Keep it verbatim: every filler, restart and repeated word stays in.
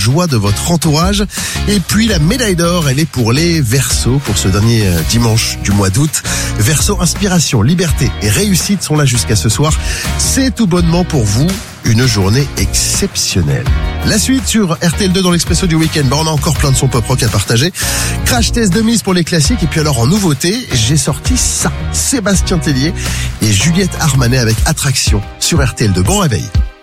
joie de votre entourage. Et puis la médaille d'or, elle est pour les Verseaux pour ce dernier dimanche du mois d'août. Verseaux, inspiration, liberté et réussite sont là jusqu'à ce soir. C'est tout bonnement pour vous une journée exceptionnelle. La suite sur R T L deux dans l'Expresso du week-end. Bah, on a encore plein de sons pop rock à partager. Crash test de mise pour les classiques. Et puis alors en nouveauté, j'ai sorti ça. Sébastien Tellier et Juliette Armanet avec Attraction sur R T L deux. Bon réveil.